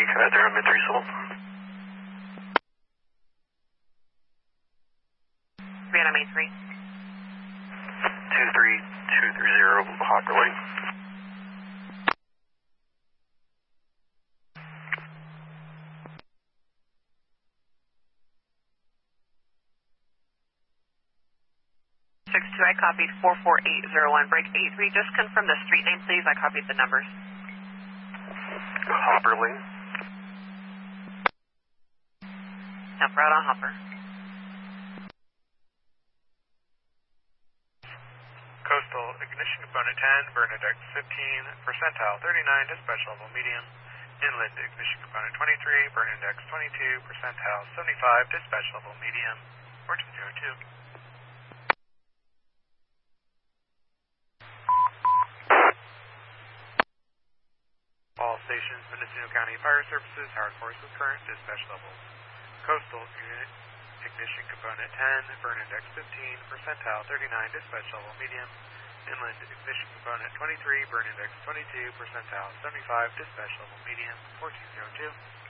Command there on mid-3 Sol. 3 on main 3. 23230, Hopper Lane. I copied 44801, break 83. Just confirm the street name, please. I copied the numbers. Hopper Lane. Jump route on Hopper. Coastal Ignition Component 10, Bernadette 15, percentile 39, dispatch level medium. Inland Ignition Component 23, Bernadette 22, percentile 75, dispatch level medium. 1402. All stations, Mendocino County Fire Services, Howard Forest with current dispatch levels. Coastal Ignition Component 10, Bernadette 15, percentile 39, dispatch level medium. Inland Ignition Component 23, Bernadette 22, percentile 75, dispatch level medium. 1402.